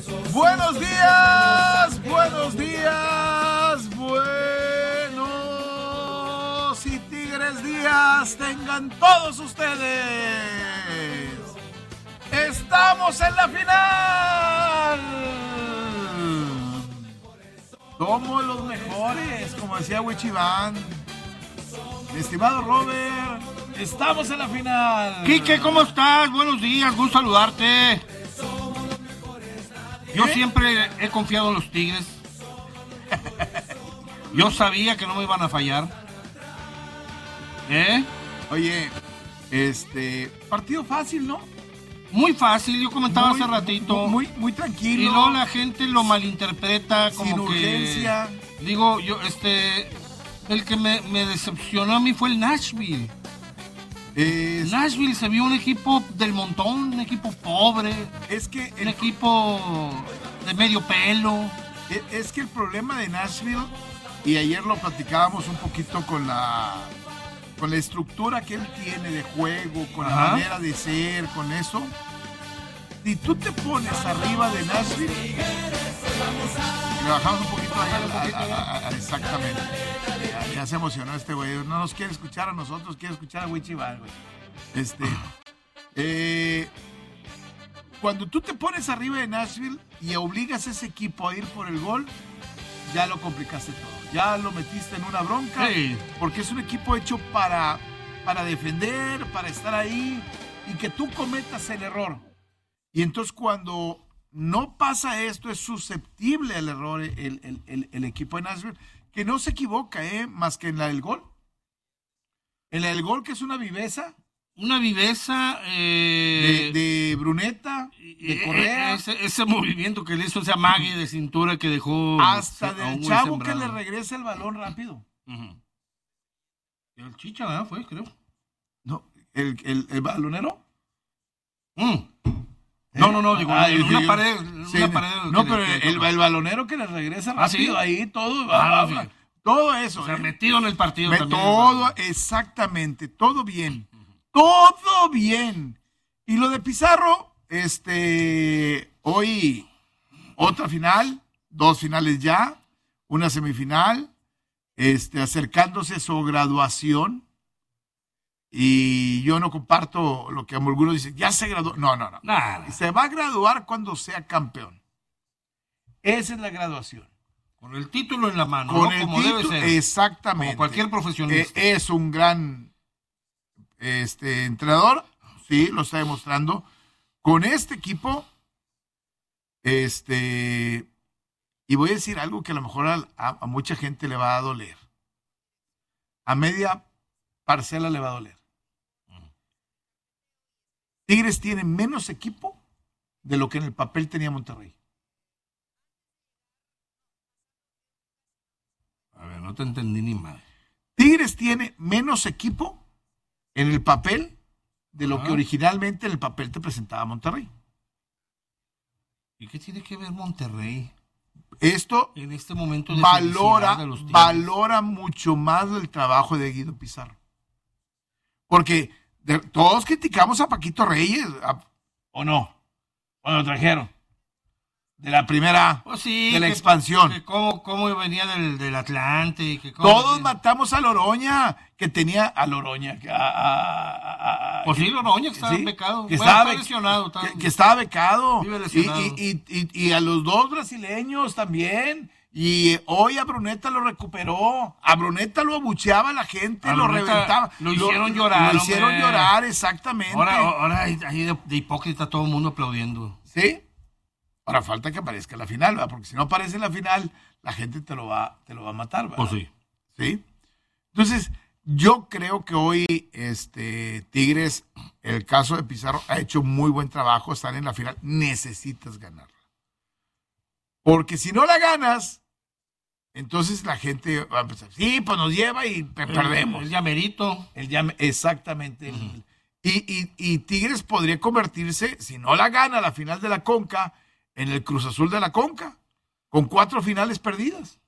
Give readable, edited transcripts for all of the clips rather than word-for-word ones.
Buenos días, buenos días, buenos y tigres días tengan todos ustedes. Estamos en la final. Somos los mejores, como decía Wichiván. Mi estimado Robert, estamos en la final. Quique, ¿cómo estás? Buenos días, gusto saludarte. Yo siempre he confiado en los Tigres. Yo sabía que no me iban a fallar. Oye, partido fácil, ¿no? Muy fácil, yo comentaba hace ratito. Muy tranquilo. Y luego la gente lo malinterpreta como sin que... urgencia. Digo, yo, el que me decepcionó a mí fue el Nashville. Nashville se vio un equipo del montón, un equipo pobre. Un equipo de medio pelo. Es que el problema de Nashville, y ayer lo platicábamos un poquito con la estructura que él tiene de juego, con la manera de ser, con eso. Si tú te pones arriba de Nashville, le bajamos un poquito ahí, exactamente. Ya se emocionó este güey. No nos quiere escuchar a nosotros, quiere escuchar a Wichiván, güey. Cuando tú te pones arriba de Nashville y obligas a ese equipo a ir por el gol, ya lo complicaste todo. Ya lo metiste en una bronca. Sí. Porque es un equipo hecho para defender, para estar ahí y que tú cometas el error. Y entonces cuando no pasa esto, es susceptible al error el equipo de Nashville, que no se equivoca, más que en la del gol. En la del gol, que es una viveza. Una viveza de Bruneta, de Correa. Ese movimiento que le hizo, ese amague de cintura que dejó. Hasta del chavo que le regresa el balón rápido. Uh-huh. El Chicha, ¿verdad? Fue, creo. No, ¿el balonero? No, digo, una pared. No, pero el balonero que le regresa rápido, ahí todo. Todo eso. O sea, metido en el partido también. Todo, exactamente, todo bien. Todo bien. Y lo de Pizarro, hoy otra final, 2 finales ya, una semifinal, acercándose a su graduación. Y yo no comparto lo que algunos dicen, ya se graduó. No. Nada. Se va a graduar cuando sea campeón. Esa es la graduación. Con el título en la mano, con ¿no? el Como título, debe ser. Exactamente. Como cualquier profesionista. Es un gran entrenador, sí, lo está demostrando. Con este equipo, y voy a decir algo que a lo mejor a mucha gente le va a doler. A media parcela le va a doler. Tigres tiene menos equipo de lo que en el papel tenía Monterrey. A ver, no te entendí ni mal. Tigres tiene menos equipo en el papel de lo que originalmente en el papel te presentaba Monterrey. ¿Y qué tiene que ver Monterrey? Esto en este momento de valora mucho más el trabajo de Guido Pizarro. Porque todos criticamos a Paquito Reyes, ¿o no? Cuando lo trajeron. De la primera, pues sí, de la expansión. Cómo venía del Atlante. Y todos matamos a Loroña, que tenía a Loroña. Pues sí, Loroña, que estaba becado. Que estaba lesionado. Que estaba becado. Y a los 2 brasileños también. Y hoy a Bruneta lo recuperó. A Bruneta lo abucheaba la gente, lo reventaba. Lo hicieron llorar. Lo hicieron llorar, exactamente. Ahora ahí de hipócrita todo el mundo aplaudiendo. ¿Sí? Ahora falta que aparezca en la final, ¿verdad? Porque si no aparece en la final, la gente te lo va a matar, ¿verdad? Pues sí. ¿Sí? Entonces, yo creo que hoy Tigres, el caso de Pizarro, ha hecho muy buen trabajo, estar en la final. Necesitas ganarla. Porque si no la ganas, entonces la gente va a empezar, sí, pues nos lleva y perdemos. El llamerito. Exactamente. Uh-huh. Y Tigres podría convertirse, si no la gana la final de la Conca, en el Cruz Azul de la Conca, con 4 finales perdidas.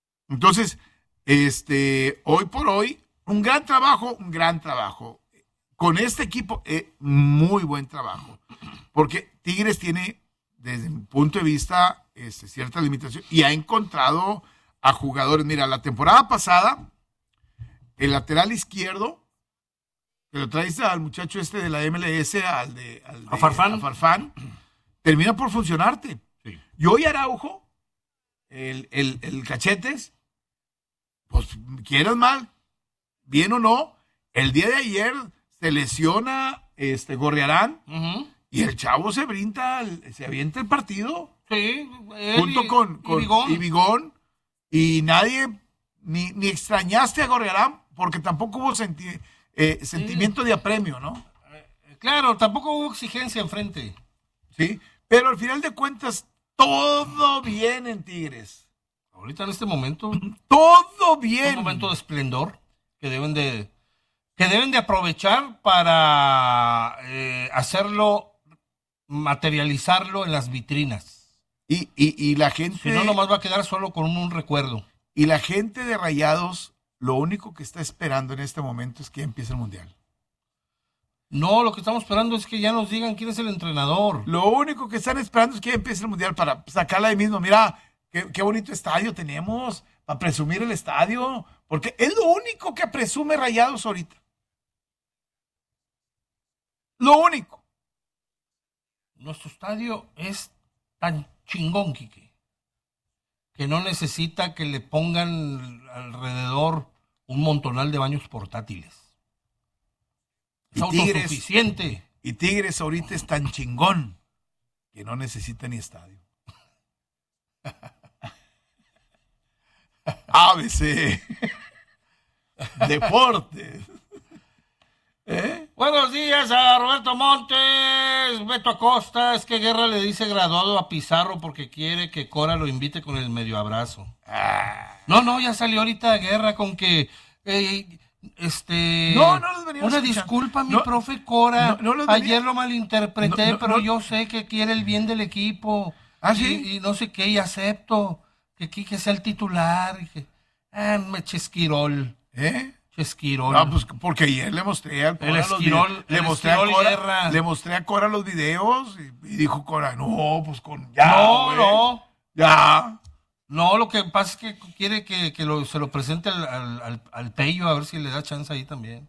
Entonces, hoy por hoy, un gran trabajo. con este equipo, muy buen trabajo. Porque Tigres tiene, desde mi punto de vista, cierta limitación y ha encontrado a jugadores. Mira, la temporada pasada, el lateral izquierdo, que lo traes al muchacho de la MLS, a Farfán, termina por funcionarte. Sí. Y hoy Araujo, el Cachetes, pues quieras mal, bien o no, el día de ayer se lesiona Gorriarán, y el chavo se avienta el partido. Sí, junto con Vigón, y nadie, ni extrañaste a Gorriarán, porque tampoco hubo sentimiento de apremio, ¿no? Claro, tampoco hubo exigencia enfrente. Sí, pero al final de cuentas, todo bien en Tigres. Ahorita en este momento. Todo bien. Un momento de esplendor que deben de aprovechar para materializarlo en las vitrinas. Y la gente. Si no, nomás va a quedar solo con un recuerdo. Y la gente de Rayados, lo único que está esperando en este momento es que empiece el Mundial. No, lo que estamos esperando es que ya nos digan quién es el entrenador. Lo único que están esperando es que empiece el Mundial para sacarla de mismo. Mira, qué bonito estadio tenemos, para presumir el estadio, porque es lo único que presume Rayados ahorita. Lo único. Nuestro estadio es tan chingón, Quique, que no necesita que le pongan alrededor un montonal de baños portátiles. Es autosuficiente. Y Tigres ahorita es tan chingón que no necesita ni estadio. ABC Deportes. Buenos días a Roberto Montes, Beto Acosta. Es que Guerra le dice graduado a Pizarro porque quiere que Cora lo invite con el medio abrazo. No, ya salió ahorita Guerra con que no los venía una disculpa, mi profe Cora. Ayer lo malinterpreté, pero yo sé que quiere el bien del equipo. ¿Sí? Y no sé qué, y acepto que Quique sea el titular. Y que, me chesquirol. Esquirol. No, pues porque ayer le mostré a Cora le mostré a Cora los videos y dijo Cora, no, pues ya. No, lo que pasa es que quiere que se lo presente al Pello, a ver si le da chance ahí también.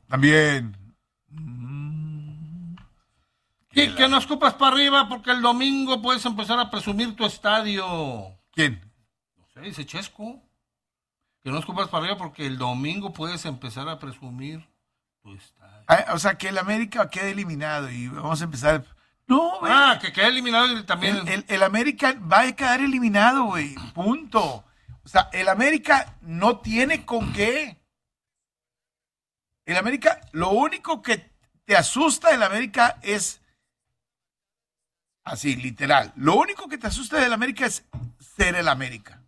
Y que no escupas para arriba porque el domingo puedes empezar a presumir tu estadio. ¿Quién? No sé, dice Chesco. Que no escupas para arriba porque el domingo puedes empezar a presumir tu estadio. O sea, que el América quede eliminado y vamos a empezar. No, güey. Que quede eliminado y también. El América va a quedar eliminado, güey. Punto. O sea, el América no tiene con qué. El América, lo único que te asusta del América es. Así, literal. Lo único que te asusta del América es ser el América.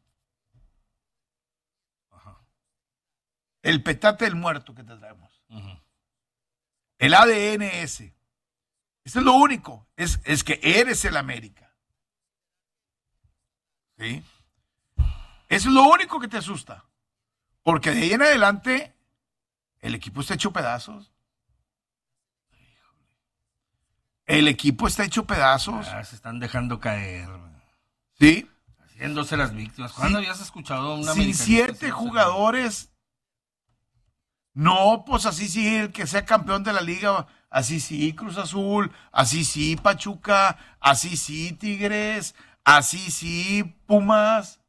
El petate del muerto que te traemos. El ADN ese. Eso es lo único. Es que eres el América. ¿Sí? Eso es lo único que te asusta. Porque de ahí en adelante, el equipo está hecho pedazos. El equipo está hecho pedazos. Se están dejando caer. ¿Sí? Haciéndose las víctimas. ¿Cuándo habías escuchado a un americanista? Sin 7 jugadores. No, pues así sí, el que sea campeón de la liga, así sí, Cruz Azul, así sí, Pachuca, así sí, Tigres, así sí, Pumas,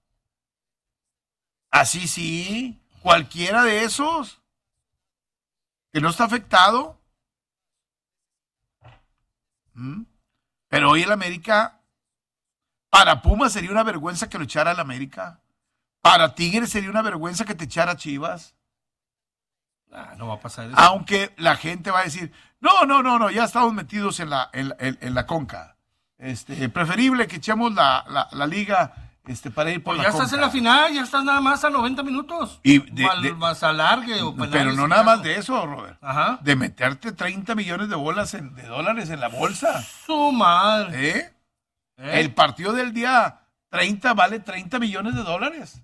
así sí, cualquiera de esos que no está afectado. Pero hoy el América, para Pumas sería una vergüenza que lo echara el América, para Tigres sería una vergüenza que te echara Chivas. No va a pasar eso. Aunque la gente va a decir, no, ya estamos metidos en la Conca. Preferible que echemos la liga para ir por la Conca. Ya estás en la final, ya estás nada más a 90 minutos. Y más alargue o penales. Pero no nada más de eso, Robert. Ajá. De meterte 30 millones de dólares en la bolsa. Su madre. El partido del día 30 vale 30 millones de dólares.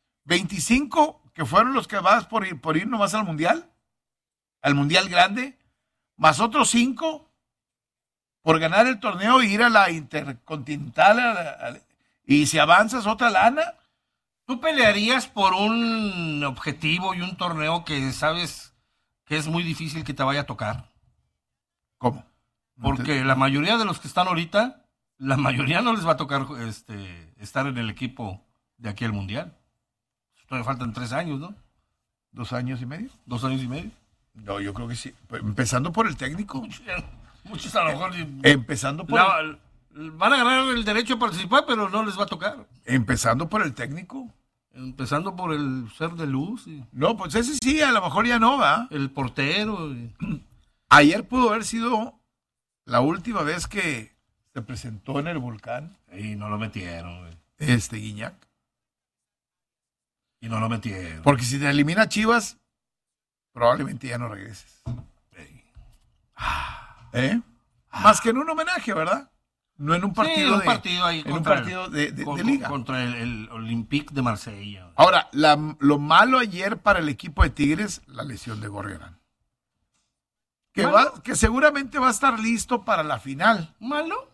25 que fueron los que vas por ir nomás al Mundial grande, más otros 5 por ganar el torneo e ir a la Intercontinental y si avanzas otra lana. ¿Tú pelearías por un objetivo y un torneo que sabes que es muy difícil que te vaya a tocar? ¿Cómo? Porque la mayoría de los que están ahorita, la mayoría no les va a tocar estar en el equipo de aquí al Mundial. Todavía faltan 3 años, ¿no? 2 años y medio. 2 años y medio. No, yo creo que sí. Empezando por el técnico. Muchos a lo mejor... Empezando por... van a ganar el derecho a participar, pero no les va a tocar. Empezando por el técnico. Empezando por el ser de luz. No, pues ese sí, a lo mejor ya no va. El portero. Ayer pudo haber sido la última vez que se presentó en el Volcán. Y no lo metieron. Guiñac. Y no lo metieron. Porque si te elimina Chivas, probablemente ya no regreses. Más que en un homenaje, ¿verdad? No en un partido, un partido ahí en un partido de liga. Contra el Olympique de Marsella. Ahora, lo malo ayer para el equipo de Tigres, la lesión de Gorriarán. Que seguramente va a estar listo para la final. ¿Malo?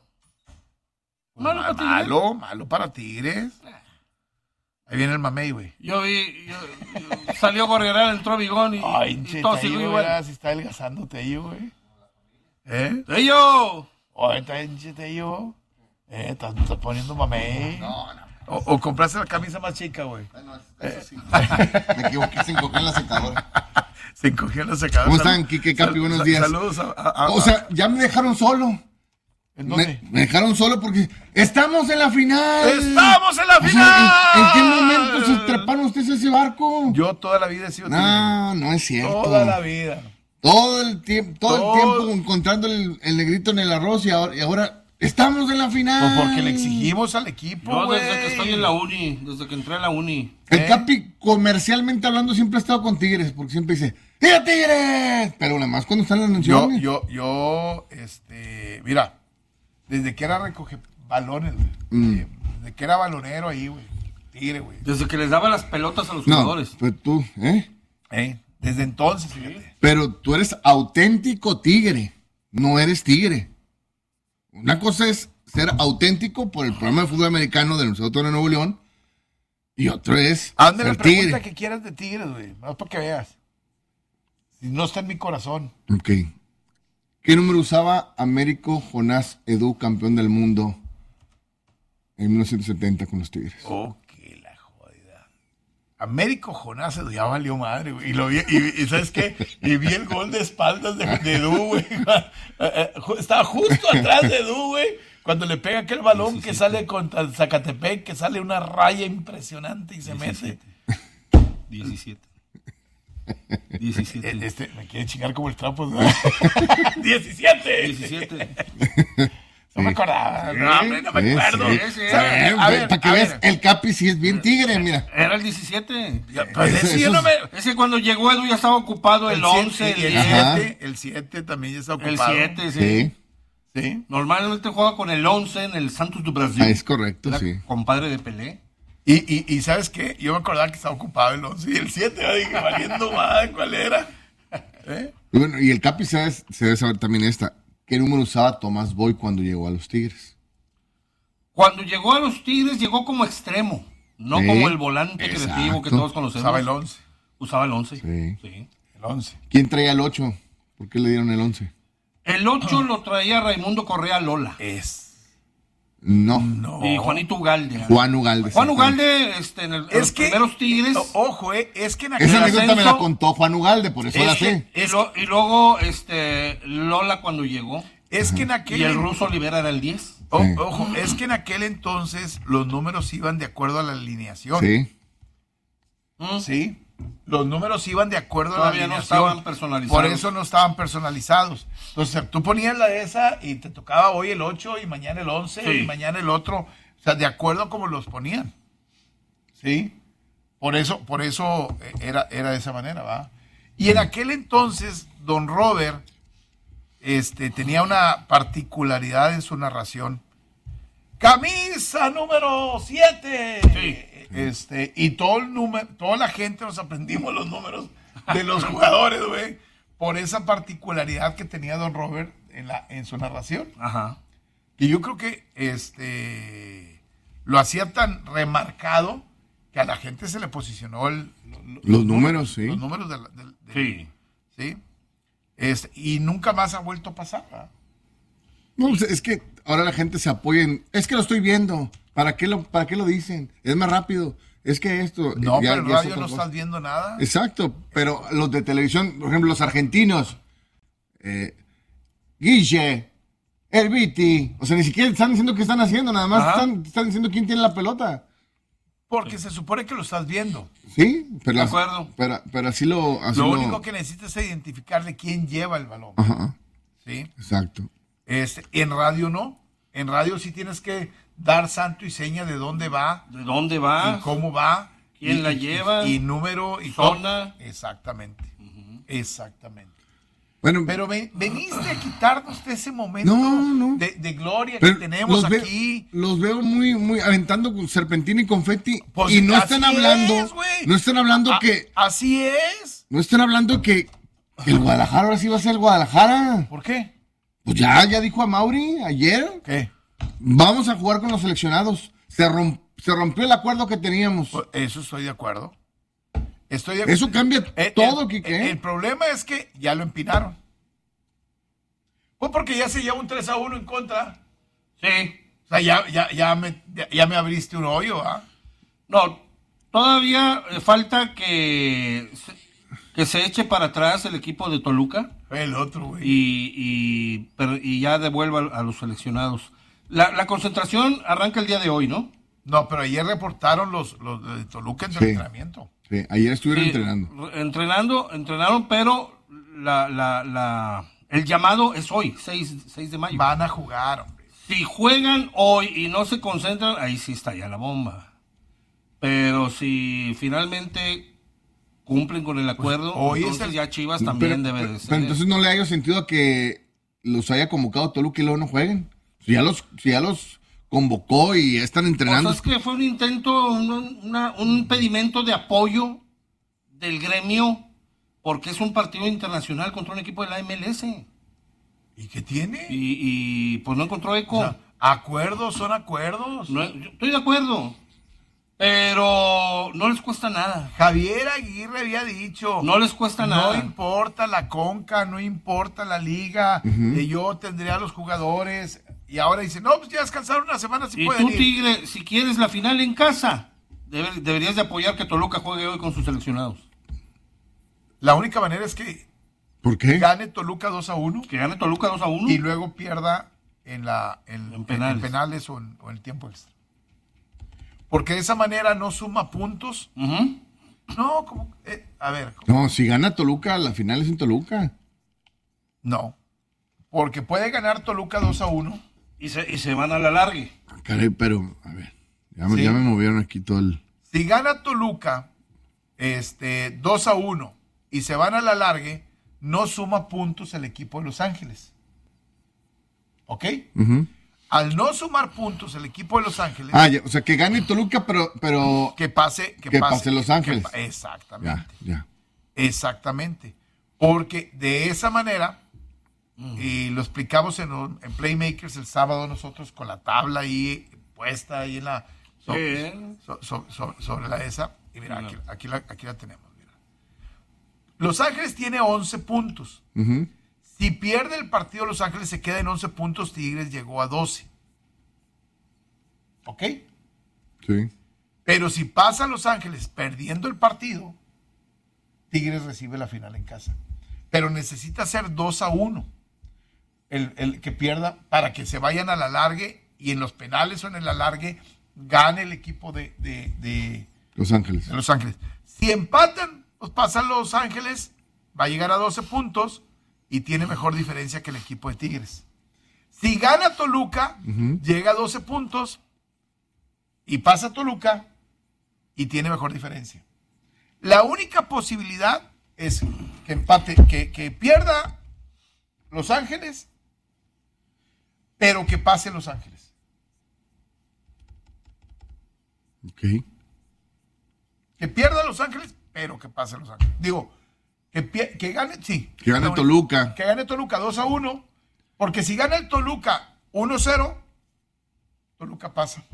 Malo para Tigres. Ahí viene el mamey, güey. Yo salió Gorriarán, entró Bigón y todo siguió igual. Si está adelgazando Tello, güey. ¡Tello! Oye, está en Tello. Estás poniendo mamey. No. O compraste la camisa más chica, güey. No, eso sí. Me equivoqué, se encogió en la secadora. Se encogió en la secadora. ¿Cómo están, Quique, Capi? Buenos días. Saludos o sea, ya me dejaron solo. ¿En dónde? Me dejaron solo porque estamos en la final. ¡Estamos en la final! O sea, ¿en qué momento se treparon ustedes a ese barco? Yo toda la vida he sido No es cierto. Toda la vida. Todo el tiempo encontrando el negrito en el arroz y ahora estamos en la final. Pues porque le exigimos al equipo. Yo desde que estoy en la uni, desde que entré a la uni. El Capi, comercialmente hablando, siempre ha estado con Tigres, porque siempre dice, ¡Tira Tigres! Pero nada más cuando están las menciones. Mira, desde que era recoge balones, güey. Desde que era balonero ahí, güey. Tigre, güey. Desde que les daba las pelotas a los jugadores. Pues tú, desde entonces, fíjate. Pero tú eres auténtico tigre, no eres tigre. Una cosa es ser auténtico por el programa de fútbol americano del Universidad Autónoma de Nuevo León y otro es hazme ser la pregunta tigre. que quieras de Tigres, güey. Más para que veas. Si no está en mi corazón. Ok. ¿Qué número usaba Américo Jonás Edu, campeón del mundo en 1970 con los Tigres? Que la jodida. Américo Jonás Edu ya valió madre, güey. Y ¿sabes qué? Y vi el gol de espaldas de Edu, güey. Estaba justo atrás de Edu, güey. Cuando le pega aquel balón 17. Que sale contra Zacatepec, que sale una raya impresionante y se 17. Mete. 17. Me quiere chingar como el trapo. 17. No me acordaba. No me acuerdo. Para que veas, el Capi sí es bien tigre, mira. Era el 17. Ese cuando llegó Edu ya estaba ocupado el 11, el 7 también ya está ocupado. El 7, sí. Normalmente juega con el 11 en el Santos do Brasil. Es correcto, sí. Compadre de Pelé. Y ¿sabes qué? Yo me acordaba que estaba ocupado el 11 y el 7. Yo dije, valiendo madre, ¿cuál era? Bueno, y el Capi se debe saber también esta. ¿Qué número usaba Tomás Boy cuando llegó a los Tigres? Cuando llegó a los Tigres llegó como extremo, no como el volante creativo que todos conocemos. Usaba el 11. Usaba el 11. Sí. El 11. ¿Quién traía el 8? ¿Por qué le dieron el 11? El 8 lo traía Raimundo Correa Lola. No. Y Juanito Ugalde. Juan Ugalde. Juan Ugalde, en los primeros Tigres. Ojo, es que en aquel esa anécdota me la contó Juan Ugalde, por eso la sé. Y luego, Lola cuando llegó. Es que en aquel. Y el Ruso Olivera era el 10. Ojo, es que en aquel entonces los números iban de acuerdo a la alineación. Sí. Sí. Los números iban de acuerdo a la alineación. No estaban personalizados. Por eso no estaban personalizados. Entonces, tú ponías la de esa y te tocaba hoy el 8 y mañana el 11 y mañana el otro. O sea, de acuerdo a cómo los ponían. ¿Sí? Por eso era de esa manera, ¿va? Y en aquel entonces, don Robert tenía una particularidad en su narración. ¡Camisa número 7! Sí. Y toda la gente nos aprendimos los números de los jugadores, güey. por esa particularidad que tenía Don Robert en su narración. Ajá. Y yo creo que lo hacía tan remarcado que a la gente se le posicionó los números, sí. Los números Sí. ¿sí? Y nunca más ha vuelto a pasar, ¿verdad? No, pues es que ahora la gente se apoya en... Es que lo estoy viendo. ¿Para qué lo dicen? Es más rápido. Es que esto... No, ya, pero en ya es radio otra no cosa. estás viendo nada. Exacto, pero los de televisión, por ejemplo, los argentinos, Guille, el Viti, o sea, ni siquiera están diciendo qué están haciendo, nada más están diciendo quién tiene la pelota. Porque se supone que lo estás viendo. Sí, pero, De acuerdo. pero así lo... Lo único que necesitas es identificarle quién lleva el balón. Ajá, ¿Sí? exacto. En radio no. En radio sí tienes que dar santo y seña de dónde va, ¿De dónde va? y cómo va, ¿Quién y- la lleva? y número y Zona. todo. Exactamente. Exactamente. Bueno, Pero veniste a quitarnos de ese momento No. de gloria pero que tenemos los aquí. los veo muy aventando con serpentina y confeti Pues y no así están hablando, es, güey. no están hablando que, Así es. no están hablando que el Guadalajara ahora sí va a ser el Guadalajara. ¿Por qué? Pues ya dijo a Mauri ayer. ¿Qué? Vamos a jugar con los seleccionados. Se rompió el acuerdo que teníamos. Pues eso estoy de acuerdo. Eso cambia todo, Quique. El problema es que ya lo empinaron. Pues porque ya se lleva un 3-1 en contra. Sí. O sea, ya me abriste un hoyo, ¿ah? No, todavía falta que se eche para atrás el equipo de Toluca El otro, güey. y ya devuelva a los seleccionados. La concentración arranca el día de hoy, ¿no? No, pero ayer reportaron los de Toluca en su Sí. entrenamiento. Sí, ayer estuvieron Sí, entrenando. Entrenaron, pero el llamado es hoy, 6 de mayo. Van a jugar, hombre. Si juegan hoy y no se concentran, ahí sí está ya la bomba. Pero si finalmente cumplen con el acuerdo, hoy es entonces el- ya Chivas también debe de ser. Pero entonces no le haya sentido a que los haya convocado Toluca y luego no jueguen. Si ya los convocó y ya están entrenando. O sea, es que fue un intento, un pedimento de apoyo del gremio, porque es un partido internacional contra un equipo de la MLS. ¿Y qué tiene? Y pues no encontró eco. O sea, acuerdos son acuerdos. Yo estoy de acuerdo, pero no les cuesta nada. Javier Aguirre había dicho. No les cuesta nada. No importa la Conca, no importa la liga. Yo tendré a los jugadores. Y ahora dice, no, pues ya descansaron una semana, si Y pueden tú, ir. Tigre, si quieres la final en casa, deberías de apoyar que Toluca juegue hoy con sus seleccionados. La única manera es que ¿Por qué? gane Toluca 2-1 Que gane Toluca 2-1. y luego pierda en penales. penales o en el tiempo extra. Porque de esa manera no suma puntos. Ujú. No, como, a ver, ¿cómo? No, si gana Toluca, la final es en Toluca. No. Porque puede ganar Toluca 2-1. Y se van a la largue. Caray, pero, a ver, Sí. ya me movieron aquí todo el... Si gana Toluca 2-1 y se van a la largue, no suma puntos el equipo de Los Ángeles. ¿Ok? Ujú. Al no sumar puntos el equipo de Los Ángeles, Ah, ya, o sea, que gane Toluca, pero que pase Los Ángeles. Exactamente. ya. Exactamente. Porque de esa manera, y lo explicamos en Playmakers el sábado nosotros con la tabla ahí puesta ahí en la sobre la esa. Y mira, aquí la tenemos. Mira. Los Ángeles tiene 11 puntos. Ujú. Si pierde el partido, Los Ángeles se queda en 11 puntos, Tigres llegó a 12. ¿Ok? Sí. Pero si pasa Los Ángeles perdiendo el partido, Tigres recibe la final en casa. Pero necesita ser 2-1 el que pierda para que se vayan a la largue y en los penales o en el alargue gane el equipo de Los Ángeles. Los Ángeles. Si empatan, pues pasa Los Ángeles, va a llegar a 12 puntos y tiene mejor diferencia que el equipo de Tigres. Si gana Toluca, llega a 12 puntos y pasa Toluca y tiene mejor diferencia. La única posibilidad es que empate, que pierda Los Ángeles, pero que pase Los Ángeles. Ok. Que pierda Los Ángeles, pero que pase Los Ángeles. Digo, Que gane, sí. Que gane Toluca. Que gane Toluca 2-1. Porque si gana el Toluca 1-0, Toluca pasa.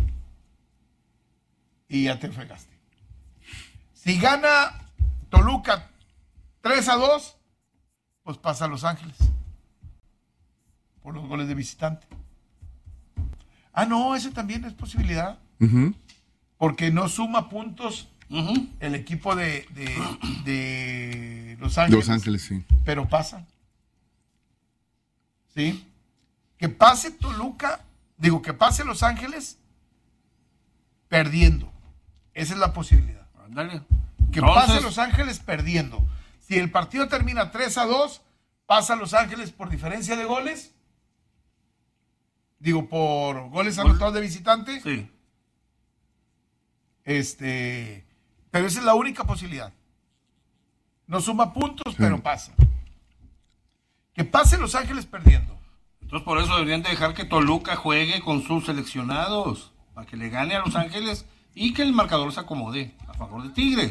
Y ya te fregaste. Si gana Toluca 3-2, pues pasa a Los Ángeles. Por los goles de visitante. No, ese también es posibilidad. Uh-huh. Porque no suma puntos el equipo de Los Ángeles. Los Ángeles, sí. Pero pasa. ¿Sí? Que pase Toluca, que pase Los Ángeles perdiendo. Esa es la posibilidad. Ándale. Que pase Los Ángeles perdiendo. Si el partido termina 3-2, pasa Los Ángeles por diferencia de goles. Por goles anotados de visitante. Sí. Pero esa es la única posibilidad. No suma puntos, pero pasa. Que pase Los Ángeles perdiendo. Entonces por eso deberían de dejar que Toluca juegue con sus seleccionados, para que le gane a Los Ángeles y que el marcador se acomode a favor de Tigres.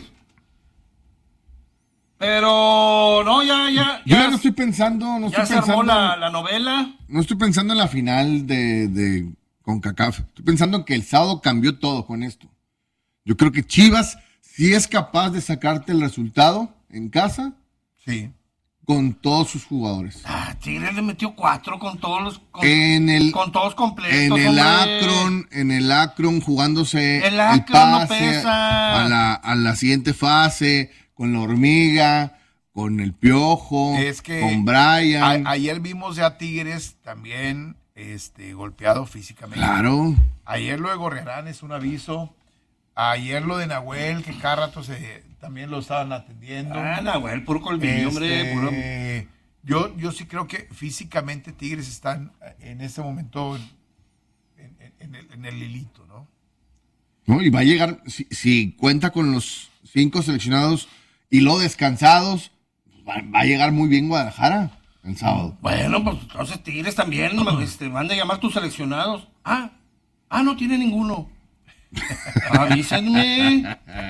Pero no, Yo ya no estoy pensando. Se armó la novela. No estoy pensando en la final de CONCACAF. Estoy pensando que el sábado cambió todo con esto. Yo creo que Chivas sí es capaz de sacarte el resultado en casa. Sí. Con todos sus jugadores. Tigres le metió 4 con todos los con todos completos. En el Akron jugándose el Akron pase no pesa. a la siguiente fase, con la Hormiga, con el Piojo, con Brian. Ayer vimos ya a Tigres también golpeado físicamente. Claro. Ayer lo de Gorriarán es un aviso. Ayer lo de Nahuel, que cada rato también lo estaban atendiendo. Nahuel, puro colmillo, hombre. Yo sí creo que físicamente Tigres están en este momento en el hilito, ¿no? No, y va a llegar, si cuenta con los 5 seleccionados y los descansados, va a llegar muy bien Guadalajara el sábado. Bueno, pues entonces Tigres también, van a llamar tus seleccionados. No tiene ninguno. Avísenme.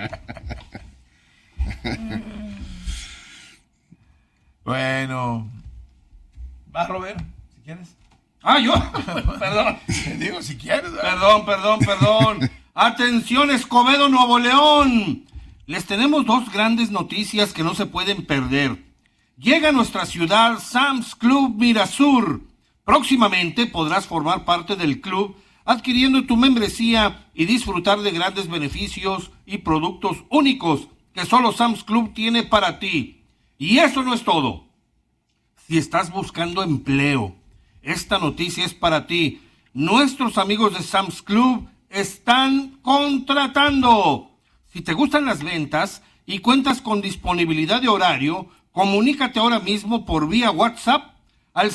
Bueno, va, Robert, si quieres. Yo, perdón. Digo, si quieres. Perdón. Atención, Escobedo, Nuevo León. Les tenemos 2 grandes noticias que no se pueden perder. Llega a nuestra ciudad Sam's Club Mirasur. Próximamente podrás formar parte del club adquiriendo tu membresía y disfrutar de grandes beneficios y productos únicos que solo Sam's Club tiene para ti. Y eso no es todo. Si estás buscando empleo, esta noticia es para ti. Nuestros amigos de Sam's Club están contratando. Si te gustan las ventas y cuentas con disponibilidad de horario, comunícate ahora mismo por vía WhatsApp al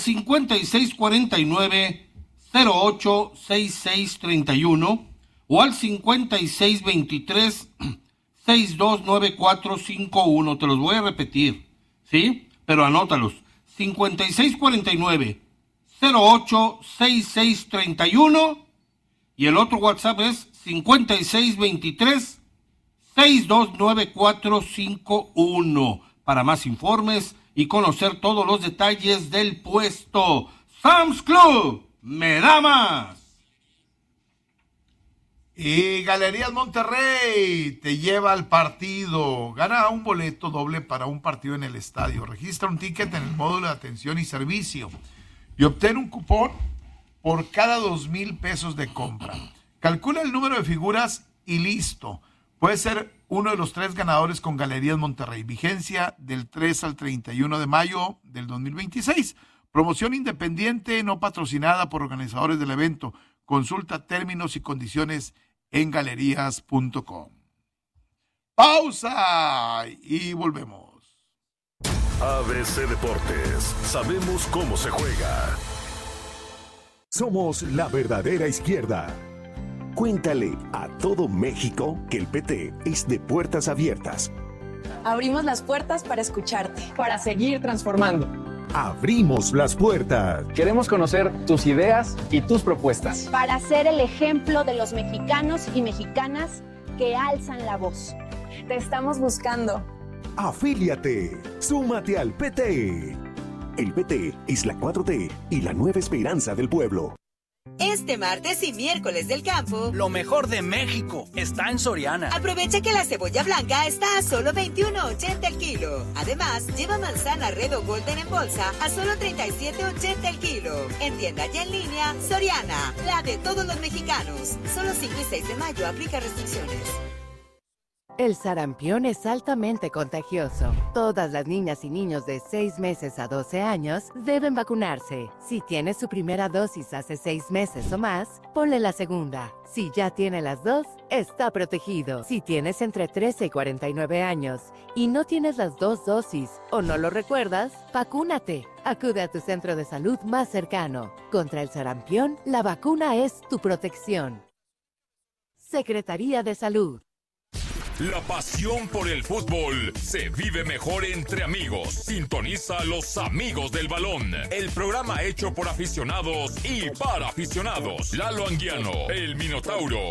5649-086631 o al 5623-629451. Te los voy a repetir, ¿sí? Pero anótalos. 5649-086631 y el otro WhatsApp es 5623-629451 para más informes y conocer todos los detalles del puesto. Sam's Club, me da más. Y Galerías Monterrey te lleva al partido. Gana un boleto doble para un partido en el estadio. Registra un ticket en el módulo de atención y servicio y obtén un cupón por cada 2,000 pesos de compra. Calcula el número de figuras y listo. Puede ser uno de los 3 ganadores con Galerías Monterrey. Vigencia del 3 al 31 de mayo del 2026. Promoción independiente no patrocinada por organizadores del evento. Consulta términos y condiciones en galerías.com. Pausa y volvemos. ABC Deportes. Sabemos cómo se juega. Somos la verdadera izquierda. Cuéntale a todo México que el PT es de puertas abiertas. Abrimos las puertas para escucharte. Para seguir transformando. Abrimos las puertas. Queremos conocer tus ideas y tus propuestas. Para ser el ejemplo de los mexicanos y mexicanas que alzan la voz. Te estamos buscando. Afíliate. Súmate al PT. El PT es la 4T y la nueva esperanza del pueblo. Este martes y miércoles del campo, lo mejor de México está en Soriana. Aprovecha que la cebolla blanca está a solo $21.80 el kilo. Además, lleva manzana Red o Golden en bolsa a solo $37.80 el kilo. En tienda y en línea, Soriana, la de todos los mexicanos. Solo 5 y 6 de mayo, aplica restricciones. El sarampión es altamente contagioso. Todas las niñas y niños de 6 meses a 12 años deben vacunarse. Si tiene su primera dosis hace 6 meses o más, ponle la segunda. Si ya tiene las 2, está protegido. Si tienes entre 13 y 49 años y no tienes las 2 dosis o no lo recuerdas, vacúnate. Acude a tu centro de salud más cercano. Contra el sarampión, la vacuna es tu protección. Secretaría de Salud. La pasión por el fútbol se vive mejor entre amigos. Sintoniza a Los Amigos del Balón, el programa hecho por aficionados y para aficionados. Lalo Anguiano, el Minotauro,